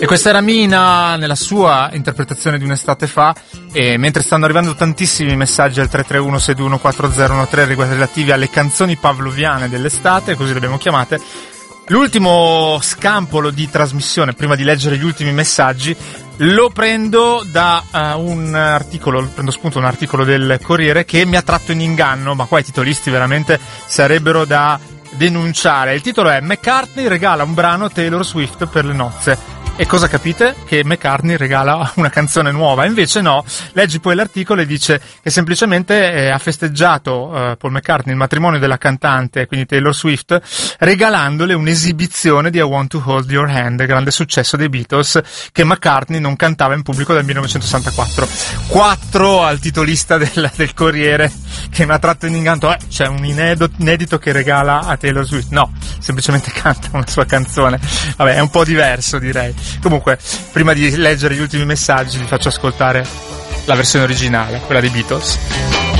E questa era Mina nella sua interpretazione di un'estate fa, e mentre stanno arrivando tantissimi messaggi al 331-621-4013 relativi alle canzoni pavloviane dell'estate, così le abbiamo chiamate, l'ultimo scampolo di trasmissione, prima di leggere gli ultimi messaggi, lo prendo da prendo spunto un articolo del Corriere che mi ha tratto in inganno, ma qua i titolisti veramente sarebbero da denunciare. Il titolo è: McCartney regala un brano a Taylor Swift per le nozze. E cosa capite? Che McCartney regala una canzone nuova. Invece no, leggi poi l'articolo e dice che semplicemente ha festeggiato Paul McCartney il matrimonio della cantante, quindi Taylor Swift, regalandole un'esibizione di I Want to Hold Your Hand, grande successo dei Beatles, che McCartney non cantava in pubblico dal 1964. 4 al titolista del Corriere, che mi ha tratto in inganno. C'è un inedito che regala a Taylor Swift. No, semplicemente canta una sua canzone. Vabbè, è un po' diverso, direi. Comunque, prima di leggere gli ultimi messaggi vi faccio ascoltare la versione originale, quella dei Beatles.